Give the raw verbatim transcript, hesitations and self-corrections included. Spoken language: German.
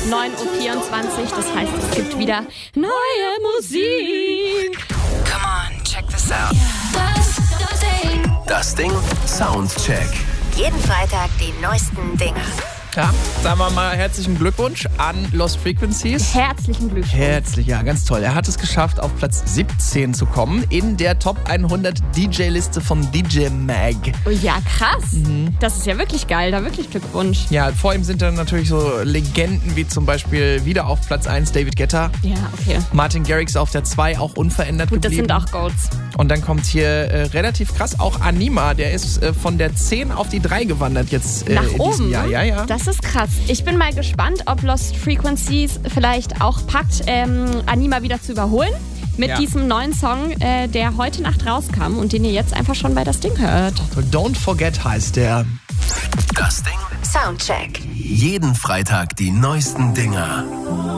neun Uhr vierundzwanzig. Das heißt, es gibt wieder neue Musik. Come on, check this out. Das Ding Soundcheck. Jeden Freitag die neuesten Dinge. Ja, sagen wir mal herzlichen Glückwunsch an Lost Frequencies. Herzlichen Glückwunsch. Herzlich, ja, ganz toll. Er hat es geschafft, auf Platz siebzehn zu kommen in der Top hundert D J-Liste von D J Mag. Oh ja, krass. Mhm. Das ist ja wirklich geil, da wirklich Glückwunsch. Ja, vor ihm sind dann natürlich so Legenden wie zum Beispiel wieder auf Platz eins David Guetta. Ja, okay. Martin Garrix auf der zwei, auch unverändert Gut, geblieben. das sind auch Golds. Und dann kommt hier äh, relativ krass auch Anima, der ist äh, von der zehn auf die drei gewandert jetzt äh, Nach in oben, diesem Jahr. ne? Ja, ja. Das ist krass. Ich bin mal gespannt, ob Lost Frequencies vielleicht auch packt, ähm, Anima wieder zu überholen. Mit Ja. diesem neuen Song, äh, der heute Nacht rauskam und den ihr jetzt einfach schon bei das Ding hört. Don't Forget heißt der. Das Ding Soundcheck. jeden Freitag die neuesten Dinger.